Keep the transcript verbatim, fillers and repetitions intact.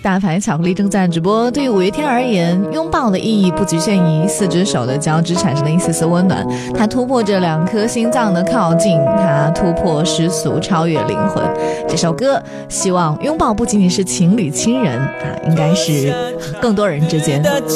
大牌巧克力正在直播。对于五月天而言，拥抱的意义不局限于四只手的交织产生的一丝丝温暖，它突破着两颗心脏的靠近，它突破世俗，超越灵魂。这首歌希望拥抱不仅仅是情侣亲人啊，应该是更多人之间。